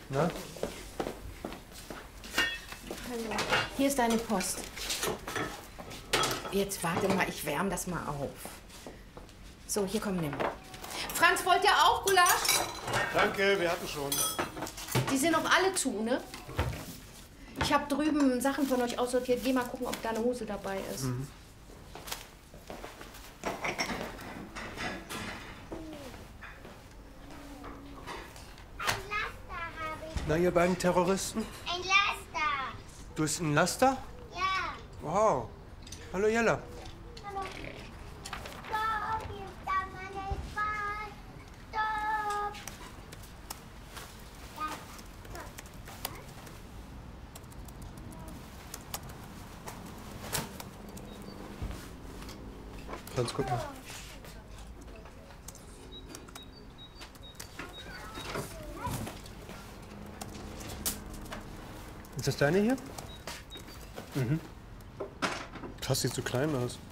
Na? Hallo. Hier ist deine Post. Jetzt warte mal, ich wärme das mal auf. So, hier komm, nimm. Franz, wollt ihr auch Gulasch? Danke, wir hatten schon. Die sind noch alle zu, ne? Ich habe drüben Sachen von euch aussortiert. Geh mal gucken, ob da eine Hose dabei ist. Mhm. Na, ihr beiden Terroristen? Ein Laster. Du hast ein Laster? Ja. Wow. Hallo, Jella. Hallo. Stopp, hier ist da meine Bahn. Stopp. Ja, stopp. Franz, guck mal. Ist das deine hier? Mhm. Krass, sieht so klein aus.